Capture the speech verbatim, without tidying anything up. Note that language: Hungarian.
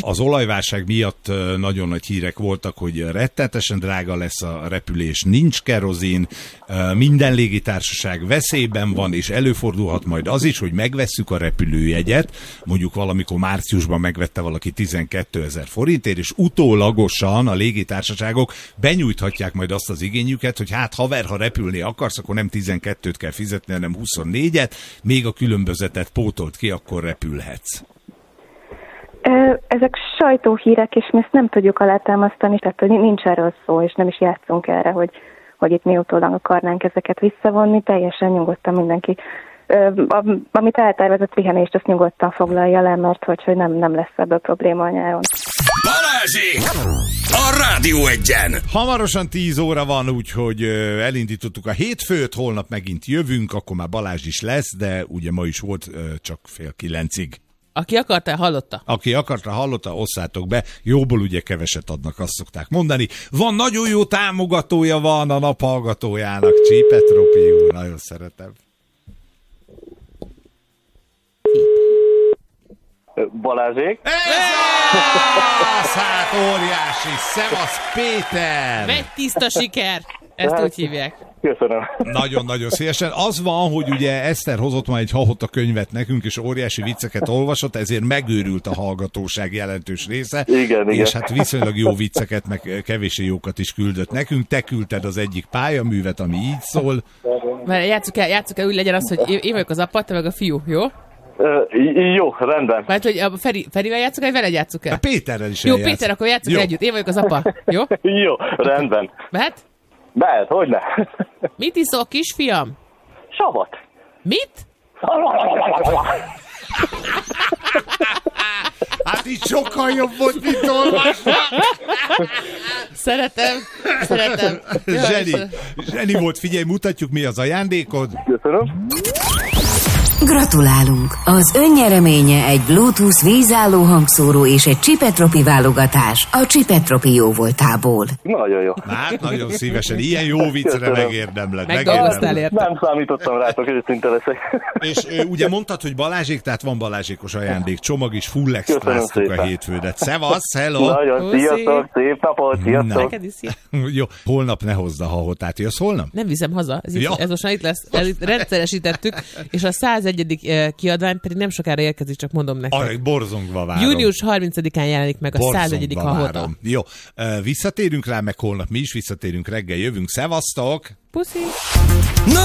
Az olajválság miatt nagyon nagy hírek voltak, hogy rettenetesen drága lesz a repülés, nincs kerozin, minden légitársaság veszélyben van, és előfordulhat majd az is, hogy megvesszük a repülőjegyet, mondjuk valamikor márciusban megvette valaki tizenkétezer forintért, és utólagosan a légitársaságok benyújthatják majd azt az igényüket, hogy hát haver, ha repülni akarsz, akkor nem tizenkettőt kell fizetni, hanem huszonnégyet, még a különbözetet pótolt ki, akkor repülhetsz. Ezek sajtóhírek, és mi ezt nem tudjuk alátámasztani, tehát hogy nincs erről szó, és nem is játszunk erre, hogy, hogy itt mi utólag akarnánk ezeket visszavonni, teljesen nyugodtan mindenki. Amit eltervezett pihenést, azt nyugodtan foglalja le, mert hogy, hogy nem, nem lesz ebből probléma a nyáron. Balázsék! A Rádió Egyen! Hamarosan tíz óra van, úgyhogy elindítottuk a hétfőt, holnap megint jövünk, akkor már Balázs is lesz, de ugye ma is volt csak fél kilencig. Aki akarta, hallotta. Aki akarta, hallotta, osszátok be. Jóból ugye keveset adnak, azt szokták mondani. Van nagyon jó támogatója van a nap hallgatójának. Csípet Ropi úr, nagyon szeretem. Balázsék. Ez hát óriási. Szevasz Péter. Megy tiszta siker. Ezt hát, úgy hívják. Köszönöm. Nagyon-nagyon szívesen. Az van, hogy ugye Eszter hozott már egy Hahota könyvet nekünk, és óriási vicceket olvasott, ezért megőrült a hallgatóság jelentős része. Igen, és igen. hát viszonylag jó vicceket, meg kevéssé jókat is küldött nekünk. Te küldted az egyik pályaművet, ami így szól. Mert játsszuk el, játsszuk el, úgy legyen az, hogy én vagyok az apa, te meg a fiú, jó? Uh, jó, rendben. Mert hogy a Feri, Ferivel játsszuk el, vagy veled játsszuk el? A Péterrel is Jó, eljátsz. Péter, akkor játsszuk el együtt. Én vagyok az apa, jó? Jó, rendben. Mehet? Mehet, hogyne. Mit iszol, kisfiam? Savat. Mit? Hát így sokkal jobb volt, mint olvasva. Szeretem, szeretem. Zseni, zseni volt, figyelj, mutatjuk, mi az ajándékod. Köszönöm. Gratulálunk! Az önnyereménye egy Bluetooth vízálló hangszóró és egy Csipetropi válogatás a Csipetropi jóvoltából. Nagyon jó. Hát, nagyon szívesen. Ilyen jó viccre megérdemled. Megdolgoztál érte. Nem számítottam rátok, őszinte leszek. És ő, ugye mondtad, hogy Balázsék, tehát van balázsékos ajándék, csomag is, full extráztuk a hétfődet. Szevasz, hello! Nagyon, sziasztok, szép napot, sziasztok! Jó, holnap ne hozd a Hahotát, jössz holnap? Nem viszem haza, ez, Ja. itt, ez most már itt lesz, ez itt rendszeresítettük, és a százegyedik kiadvány pedig nem sokára érkezik, csak mondom nektek. Arra borzongva várom. Június harmincadikán jelenik meg a százegyedik Hahota. Várom. Jó, visszatérünk rá, meg holnap mi is visszatérünk, reggel jövünk. Szevasztok! Puszi! Na